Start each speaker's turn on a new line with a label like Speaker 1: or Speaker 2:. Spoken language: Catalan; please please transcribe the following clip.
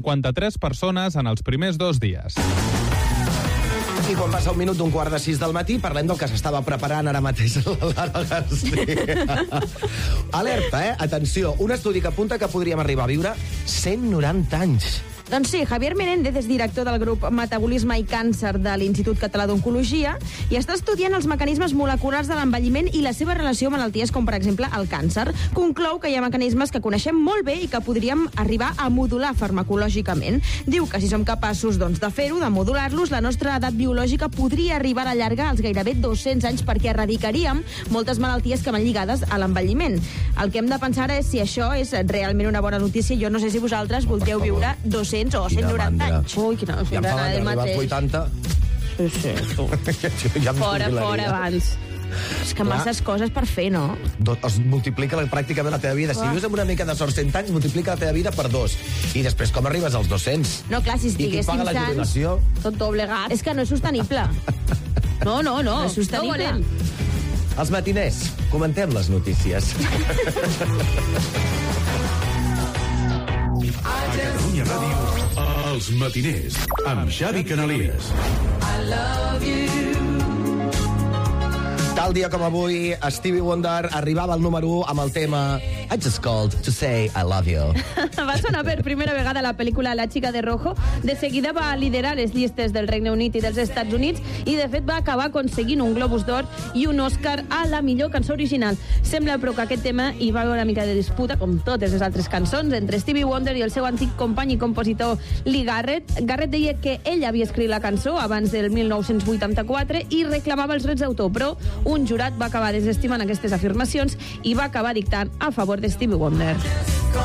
Speaker 1: 53 persones en els primers 2 dies.
Speaker 2: I quan passa 1 minut d'un 5:15 del matí, parlem del que s'estava preparant ara mateix la Lara García. Alerta, Atenció, un estudi que apunta que podríem arribar a viure 190 anys.
Speaker 3: Doncs sí, Javier Menéndez és director del grup Metabolisme i Càncer de l'Institut Català d'Oncologia i està estudiant els mecanismes moleculars de l'envelliment i la seva relació amb malalties com, per exemple, el càncer. Conclou que hi ha mecanismes que coneixem molt bé i que podríem arribar a modular farmacològicament. Diu que si som capaços de fer-ho, de modular-los, la nostra edat biològica podria arribar a allargar als gairebé 200 anys perquè erradicaríem moltes malalties que van lligades a l'envelliment. El que hem de pensar és si això és realment una bona notícia. Jo no sé si vosaltres voldreu viure 200 o 190 anys.
Speaker 2: Ui, quina ja em fa d'arribar als 80.
Speaker 3: Sí, tu.
Speaker 2: Ja
Speaker 3: fora abans. És que masses coses per fer, no?
Speaker 2: Es multiplica pràcticament la teva vida. Si vius amb una mica de sort 100 anys, multiplica la teva vida per 2. I després com arribes als 200?
Speaker 3: No, clar, si estiguéssim
Speaker 2: paga la jubilació?
Speaker 3: Tot doblegat. És que no és sostenible. No. No és sostenible.
Speaker 2: Els matiners, comentem les notícies.
Speaker 4: A Catalunya Ràdio, Els Matiners, amb Xavi Canalies.
Speaker 2: Tal dia com avui, Stevie Wonder arribava al número 1 amb el tema I Just Called to Say I Love You.
Speaker 5: Va sonar per primera vegada la pel·lícula La chica de rojo. De seguida va liderar les llistes del Regne Unit i dels Estats Units i, de fet, va acabar aconseguint un Globus d'Or i un Òscar a la millor cançó original. Sembla, però, que aquest tema hi va haver una mica de disputa, com totes les altres cançons, entre Stevie Wonder i el seu antic company i compositor Lee Garrett. Garrett deia que ell havia escrit la cançó abans del 1984 i reclamava els drets d'autor, però un jurat va acabar desestimant aquestes afirmacions i va acabar dictant a favor de Stevie Wonder.